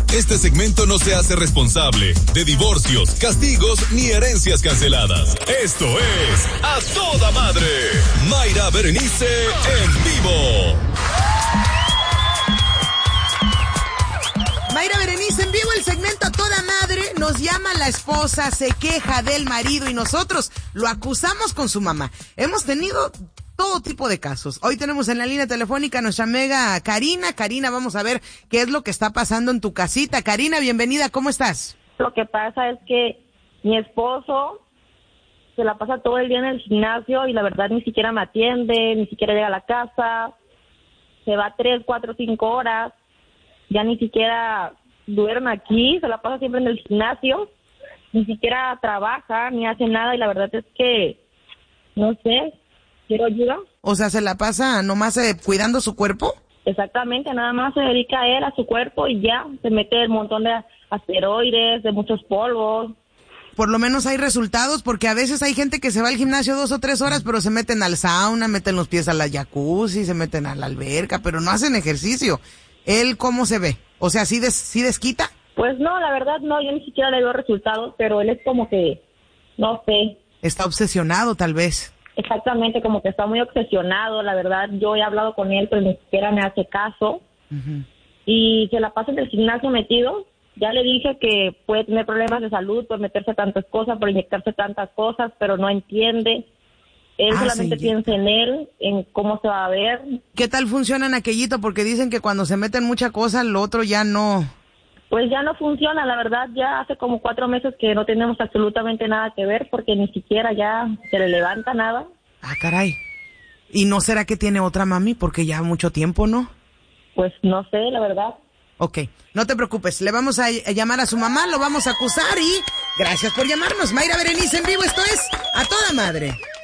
Este segmento no se hace responsable de divorcios, castigos ni herencias canceladas. Esto es A Toda Madre. Mayra Berenice en vivo. Mayra Berenice en vivo, el segmento A Toda Madre. Nos llama la esposa, se queja del marido y nosotros lo acusamos con su mamá. Hemos tenido todo tipo de casos. Hoy tenemos en la línea telefónica a nuestra amiga Karina. Karina, vamos a ver qué es lo que está pasando en tu casita. Karina, bienvenida, ¿cómo estás? Lo que pasa es que mi esposo se la pasa todo el día en el gimnasio y la verdad ni siquiera me atiende, ni siquiera llega a la casa, se va 3, 4, 5 horas, ya ni siquiera duerme aquí, se la pasa siempre en el gimnasio, ni siquiera trabaja, ni hace nada y la verdad es que, no sé, quiero ayuda. O sea, ¿se la pasa nomás cuidando su cuerpo? Exactamente, nada más se dedica a él, a su cuerpo y ya, se mete un montón de asteroides, de muchos polvos. Por lo menos hay resultados, porque a veces hay gente que se va al gimnasio 2 o 3 horas, pero se meten al sauna, meten los pies a la jacuzzi, se meten a la alberca, pero no hacen ejercicio. ¿Él cómo se ve? O sea, ¿sí desquita? Pues no, la verdad no, yo ni siquiera le veo resultados, pero él es como que, no sé. Está obsesionado, tal vez. Exactamente, como que está muy obsesionado, la verdad. Yo he hablado con él, pero ni siquiera me hace caso. Uh-huh. Y se la pasa en el gimnasio metido. Ya le dije que puede tener problemas de salud por meterse tantas cosas, por inyectarse tantas cosas, pero no entiende. Él solamente piensa en él, en cómo se va a ver. ¿Qué tal funciona en aquellito? Porque dicen que cuando se meten mucha cosa, lo otro ya no... Pues ya no funciona, la verdad, ya hace como 4 meses que no tenemos absolutamente nada que ver, porque ni siquiera ya se le levanta nada. Ah, caray. ¿Y no será que tiene otra mami? Porque ya mucho tiempo, ¿no? Pues no sé, la verdad. Ok, no te preocupes, le vamos a llamar a su mamá, lo vamos a acusar y gracias por llamarnos. Mayra Berenice en vivo, esto es A Toda Madre.